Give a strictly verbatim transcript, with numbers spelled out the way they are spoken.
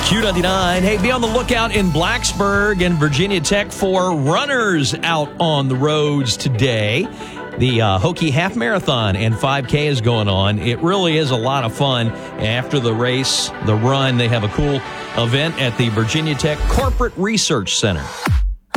Q ninety-nine. Hey, be on the lookout in Blacksburg and Virginia Tech for runners out on the roads today. The uh, Hokie Half Marathon and five K is going on. It really is a lot of fun. After the race, the run, they have a cool event at the Virginia Tech Corporate Research Center.